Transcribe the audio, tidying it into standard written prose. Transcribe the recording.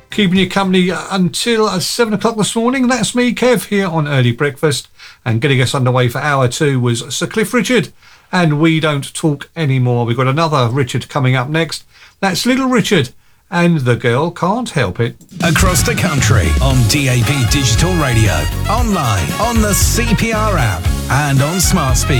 keeping you company until 7 o'clock this morning. That's me, Kev, here on Early Breakfast. And getting us underway for hour 2 was Sir Cliff Richard. And We Don't Talk Anymore. We've got another Richard coming up next. That's Little Richard. And The Girl Can't Help It. Across the country on DAB Digital Radio, online, on the CPR app, and on smart speakers.